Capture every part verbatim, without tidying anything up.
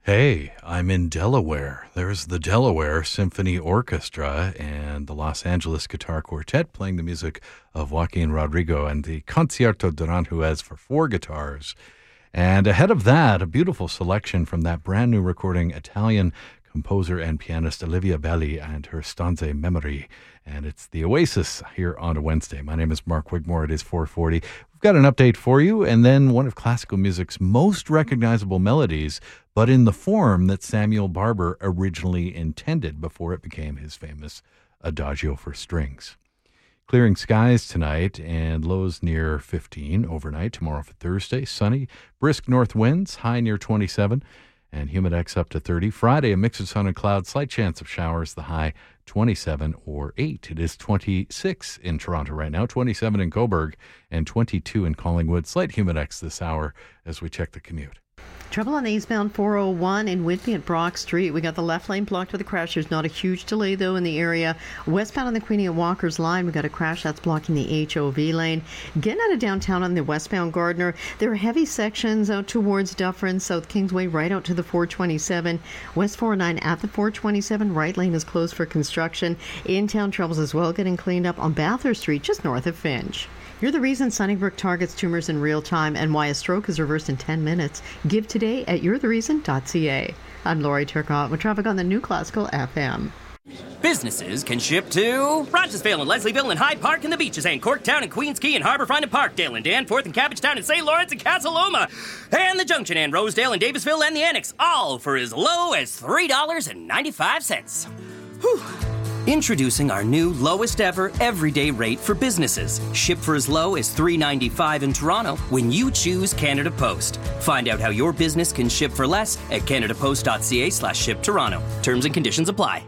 Hey, I'm in Delaware. There's the Delaware Symphony Orchestra and the Los Angeles Guitar Quartet playing the music of Joaquin Rodrigo and the Concierto de Aranjuez for four guitars. And ahead of that, a beautiful selection from that brand new recording, Italian composer and pianist Olivia Belli and her Stanze Memory. And it's the Oasis here on a Wednesday. My name is Mark Wigmore. It is four forty. We've got an update for you, and then one of classical music's most recognizable melodies, but in the form that Samuel Barber originally intended before it became his famous Adagio for strings. Clearing skies tonight and lows near fifteen overnight. Tomorrow for Thursday, sunny, brisk north winds, high near twenty-seven, and humidex up to thirty. Friday, a mix of sun and clouds, slight chance of showers, the high twenty-seven or eight. It is twenty-six in Toronto right now, twenty-seven in Cobourg, and twenty-two in Collingwood. Slight humidex this hour as we check the commute. Trouble on the eastbound four oh one in Whitby at Brock Street. We got the left lane blocked with a crash. There's not a huge delay, though, in the area. Westbound on the Queenie at Walker's line, we got a crash that's blocking the H O V lane. Getting out of downtown on the westbound Gardner, there are heavy sections out towards Dufferin, South Kingsway, right out to the four twenty-seven. West four oh nine at the four twenty-seven. Right lane is closed for construction. In-town troubles as well getting cleaned up on Bathurst Street, just north of Finch. You're the reason Sunnybrook targets tumors in real time and why a stroke is reversed in ten minutes. Give today at you're the reason dot c a. I'm Lori Turcotte with traffic on the New Classical F M. Businesses can ship to Rochesville and Leslieville and Hyde Park and the beaches and Corktown and Queens Quay and Harbourfront and Parkdale and Danforth and Cabbagetown and Saint Lawrence and Casa Loma and the Junction and Rosedale and Davisville and the Annex, all for as low as three dollars and ninety-five cents. Whew. Introducing our new lowest ever everyday rate for businesses. Ship for as low as three dollars and ninety-five cents in Toronto when you choose Canada Post. Find out how your business can ship for less at canadapost dot c a slash ship Toronto. Terms and conditions apply.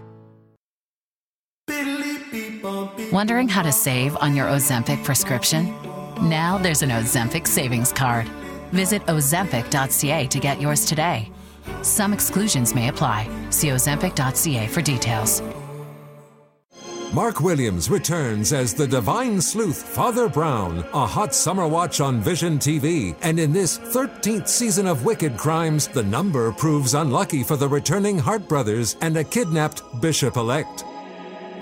Wondering how to save on your Ozempic prescription? Now there's an Ozempic savings card. Visit ozempic dot c a to get yours today. Some exclusions may apply. See ozempic dot c a for details. Mark Williams returns as the divine sleuth Father Brown, a hot summer watch on Vision T V. And in this thirteenth season of Wicked Crimes, the number proves unlucky for the returning Hart brothers and a kidnapped bishop-elect.